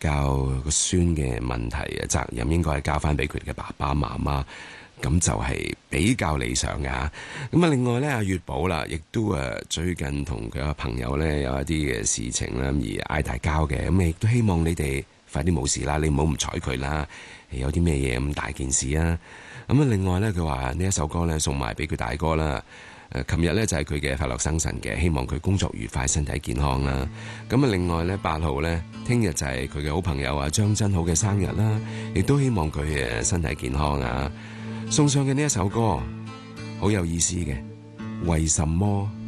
教個孫嘅問題嘅責任應該係交翻俾佢嘅爸爸媽媽，咁就係比較理想嘅嚇。咁啊，另外咧，阿月寶啦，亦都最近同佢個朋友咧有一啲嘅事情啦，而嗌大交嘅，咁亦都希望你哋快啲冇事啦，你唔好唔睬佢啦。有啲咩嘢咁大件事啊？咁啊，另外咧，佢話呢一首歌咧送埋俾佢大哥啦。琴日咧就係佢嘅快樂生辰嘅，希望佢工作愉快、身體健康啦。咁啊，另外咧8號咧，聽日就係佢嘅好朋友啊張真好嘅生日啦，亦都希望佢身體健康啊。送上嘅呢一首歌好有意思嘅，為什麼